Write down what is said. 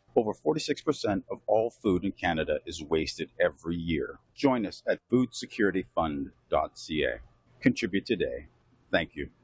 Over 46% of all food in Canada is wasted every year. Join us at foodsecurityfund.ca. Contribute today. Thank you.